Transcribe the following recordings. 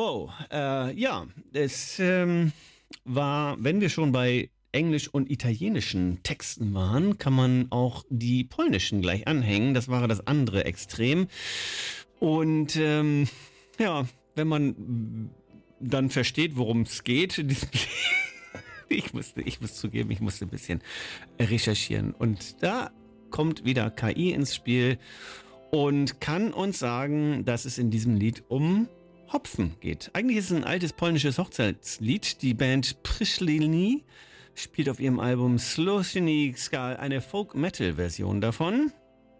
Wow, ja, es war, wenn wir schon bei Englisch und italienischen Texten waren, kann man auch die polnischen gleich anhängen. Das war das andere Extrem. Und ja, wenn man dann versteht, worum es geht, ich muss zugeben, ich musste ein bisschen recherchieren. Und da kommt wieder KI ins Spiel und kann uns sagen, dass es in diesem Lied um Hopfen geht. Eigentlich ist es ein altes polnisches Hochzeitslied. Die Band Przyszli spielt auf ihrem Album Sloshiny Skal eine Folk-Metal-Version davon.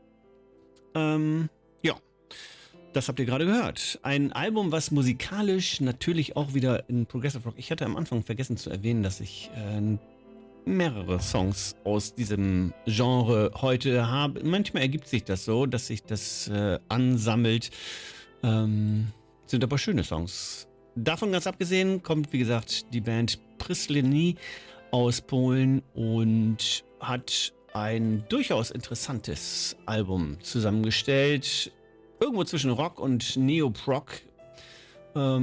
Ja, das habt ihr gerade gehört. Ein Album, was musikalisch natürlich auch wieder in Progressive Rock... Ich hatte am Anfang vergessen zu erwähnen, dass ich mehrere Songs aus diesem Genre heute habe. Manchmal ergibt sich das so, dass sich das ansammelt. Sind aber schöne Songs. Davon ganz abgesehen kommt, wie gesagt, die Band Przyszli aus Polen und hat ein durchaus interessantes Album zusammengestellt. Irgendwo zwischen Rock und Neoprog. Ja,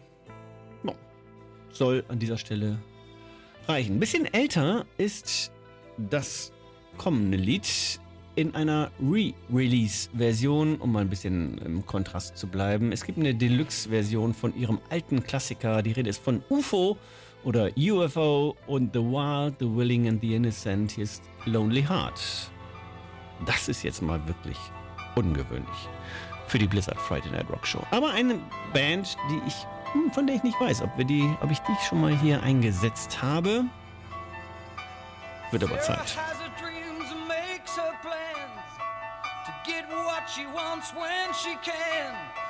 soll an dieser Stelle reichen. Ein bisschen älter ist das kommende Lied in einer Re-Release-Version, um mal ein bisschen im Kontrast zu bleiben. Es gibt eine Deluxe-Version von ihrem alten Klassiker. Die Rede ist von UFO oder UFO und The Wild, The Willing and the Innocent. Hier ist Lonely Heart. Das ist jetzt mal wirklich ungewöhnlich für die Blizzard Friday Night Rock Show. Aber eine Band, von der ich nicht weiß, ob ich die schon mal hier eingesetzt habe. Wird aber Zeit. She wants when she can.